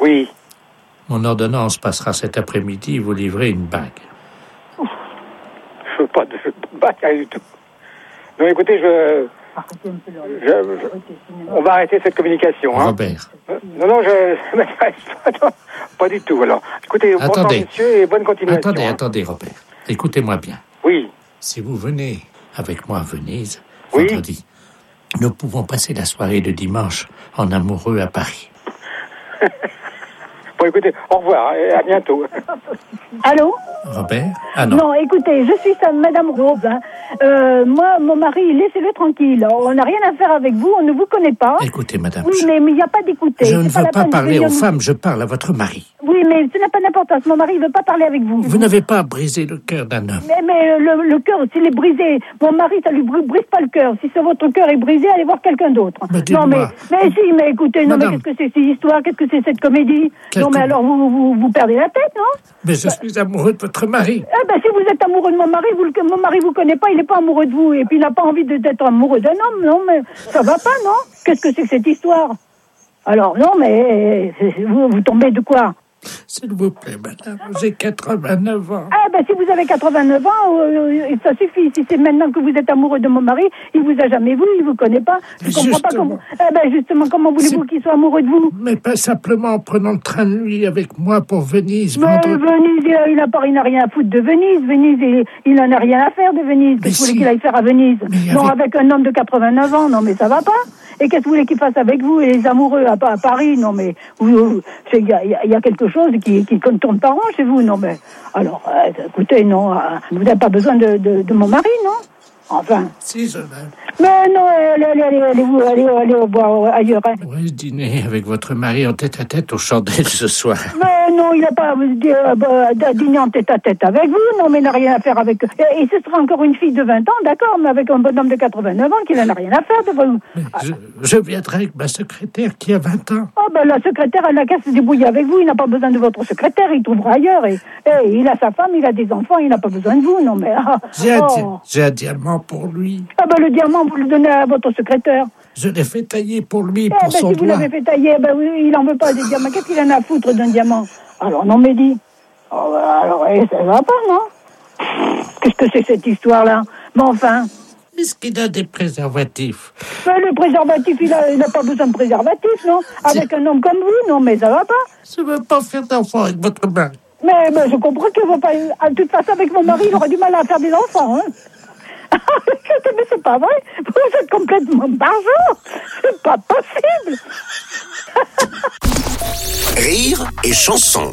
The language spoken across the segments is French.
Oui. Mon ordonnance passera cet après-midi, vous livrez une bague. Je veux pas de bague, rien du tout. Non, écoutez, on va arrêter cette communication. Hein. Robert. Non, je m'intéresse pas. Non, pas du tout, alors. Écoutez, bonsoir, monsieur, et bonne continuation. Attendez, Robert. Écoutez-moi bien. Oui. Si vous venez avec moi à Venise, oui. Vendredi, nous pouvons passer la soirée de dimanche en amoureux à Paris. Bon, écoutez, au revoir et à bientôt. Allô? Robert? Ah non. Non, écoutez, je suis Madame Rose. Hein. Moi, mon mari, laissez-le tranquille. On n'a rien à faire avec vous, on ne vous connaît pas. Écoutez, madame. Oui, mais il n'y a pas d'écouter. Je ne veux pas parler aux femmes, je parle à votre mari. Oui, mais ce n'a pas d'importance. Mon mari ne veut pas parler avec vous. Vous n'avez pas brisé le cœur d'un homme. Mais le cœur, s'il est brisé, mon mari, ça lui brise pas le cœur. Si votre cœur est brisé, allez voir quelqu'un d'autre. Non, mais écoutez, madame. Mais qu'est-ce que c'est ces histoires? Qu'est-ce que c'est cette comédie? Non, mais alors vous perdez la tête, non? Mais je suis amoureux de votre mari. Eh ben, si vous êtes amoureux de mon mari, mon mari vous connaît pas, il n'est pas amoureux de vous. Et puis, il n'a pas envie d'être amoureux d'un homme, non? Mais ça va pas, non? Qu'est-ce que c'est que cette histoire? Alors, non, mais vous tombez de quoi? S'il vous plaît, madame, j'ai 89 ans. Ah, ben, si vous avez 89 ans, ça suffit. Si c'est maintenant que vous êtes amoureux de mon mari, il vous a jamais vu, il vous connaît pas. Je comprends pas comment. Eh ben, justement, comment voulez-vous qu'il soit amoureux de vous? Mais pas simplement en prenant le train de nuit avec moi pour Venise. Mais Venise, il n'a rien à foutre de Venise. Venise, il n'en a rien à faire de Venise. Qu'est-ce que vous voulez qu'il aille faire à Venise? Non, avec un homme de 89 ans, non, mais ça va pas. Et qu'est-ce que vous voulez qu'il fasse avec vous et les amoureux à Paris? Non, mais il y a quelque chose qui ne tourne pas rond chez vous. Non, mais alors, écoutez, non, vous n'avez pas besoin de mon mari, non? Enfin. Si, je l'aime. Mais non, allez boire ailleurs. Hein. Ouais, dîner avec votre mari en tête-à-tête aux chandelles ce soir. Mais non, il n'a pas dîner en tête-à-tête avec vous. Non, mais il n'a rien à faire avec... Et ce sera encore une fille de 20 ans, d'accord, mais avec un bonhomme de 89 ans qui n'en a rien à faire de vous. Je viendrai avec ma secrétaire qui a 20 ans. Oh, ben la secrétaire, elle n'a qu'à se débrouiller avec vous. Il n'a pas besoin de votre secrétaire, il trouvera ailleurs. Et il a sa femme, il a des enfants, il n'a pas besoin de vous. Non, mais... J'ai un diamant pour lui. Ah ben le diamant, vous le donnez à votre secrétaire. Je l'ai fait tailler pour lui, pour son si doigt. Vous l'avez fait tailler, il n'en veut pas des diamants. Qu'est-ce qu'il en a à foutre d'un diamant? Alors non, mais dis. Alors, ça va pas, non? Qu'est-ce que c'est cette histoire-là? Mais enfin... Est-ce qu'il a des préservatifs? Mais le préservatif, il n'a pas besoin de préservatif, non? Avec un homme comme vous, non, mais ça va pas. Je ne veux pas faire d'enfant avec votre mari. Mais je comprends qu'il ne va pas... De toute façon, avec mon mari, il aura du mal à faire des enfants, hein. Mais c'est pas vrai. Vous êtes complètement barjot. C'est pas possible. Rire et chanson.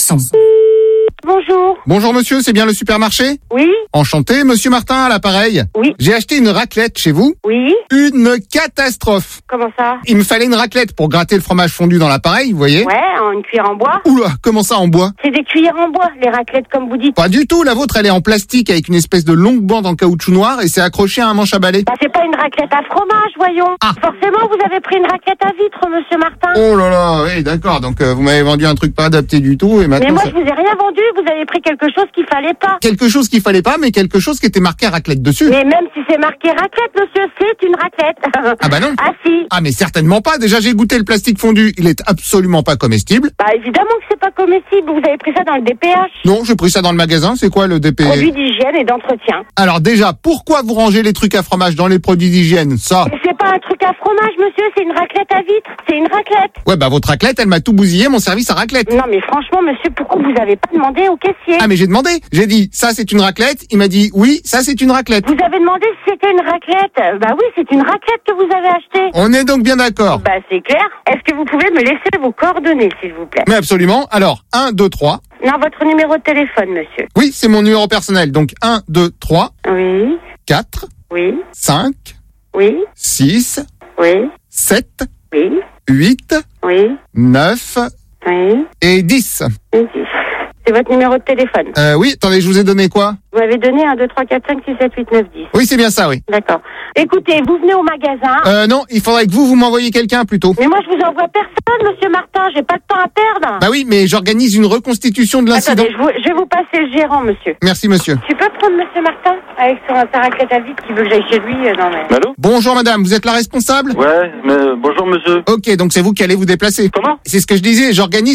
Bonjour. Bonjour monsieur, c'est bien le supermarché? Oui. Enchanté, monsieur Martin à l'appareil. Oui. J'ai acheté une raclette chez vous. Oui. Une catastrophe. Comment ça? Il me fallait une raclette pour gratter le fromage fondu dans l'appareil, vous voyez? Ouais, une cuillère en bois. Oula, comment ça en bois? C'est des cuillères en bois, les raclettes comme vous dites. Pas du tout, la vôtre elle est en plastique avec une espèce de longue bande en caoutchouc noir et c'est accroché à un manche à balai. Bah c'est pas une raclette à fromage, voyons. Ah. Forcément, vous avez pris une raclette à vitre, monsieur Martin. Oh là là, oui d'accord, donc vous m'avez vendu un truc pas adapté du tout et maintenant... Mais moi je vous ai rien vendu, vous avez pris quelque chose qu'il fallait pas. Quelque chose qu'il fallait pas, mais quelque chose qui était marqué raclette dessus. Mais même si c'est marqué raclette, monsieur, c'est une raclette. Ah bah non. Ah si. Ah mais certainement pas, déjà j'ai goûté le plastique fondu, il est absolument pas comestible. Bah évidemment que c'est pas comestible, vous avez pris ça dans le DPH. Non, j'ai pris ça dans le magasin, c'est quoi le DPH? Produits d'hygiène et d'entretien. Alors déjà, pourquoi vous rangez les trucs à fromage dans les produits d'hygiène, ça? Mais c'est pas un truc à fromage, monsieur, c'est une raclette à vitre, c'est une raclette. Ouais bah votre raclette, elle m'a tout bousillé mon service à raclette. Non mais franchement, monsieur, pourquoi vous avez pas demandé au caissier? Ah mais j'ai demandé, j'ai dit ça c'est une raclette, il m'a dit oui, ça c'est une raclette. Vous avez demandé si c'était une raclette? Bah oui, c'est une raclette que vous avez achetée. On est donc bien d'accord. Bah c'est clair. Est-ce que vous pouvez me laisser vos coordonnées, s'il vous plaît? Mais absolument, alors 1, 2, 3. Non, votre numéro de téléphone, monsieur. Oui, c'est mon numéro personnel, donc 1, 2, 3. Oui. 4. Oui. 5. Oui. 6. Oui. 7. Oui. 8. Oui. 9. Oui. Et 10. Et 10. C'est votre numéro de téléphone. Oui, attendez, je vous ai donné quoi? Vous m'avez donné 1, 2, 3, 4, 5, 6, 7, 8, 9, 10. Oui, c'est bien ça, oui. D'accord. Écoutez, vous venez au magasin. Non, il faudrait que vous m'envoyiez quelqu'un plutôt. Mais moi, je vous envoie personne, monsieur Martin. J'ai pas de temps à perdre. Bah oui, mais j'organise une reconstitution de l'incident. Attendez, je vais vous passer le gérant, monsieur. Merci, monsieur. Tu peux prendre monsieur Martin avec sa raclette à vide qui veut que j'aille chez lui? Non, mais... Allô? Bonjour madame, vous êtes la responsable? Ouais, mais bonjour monsieur. Ok, donc c'est vous qui allez vous déplacer. Comment? C'est ce que je disais, j'organise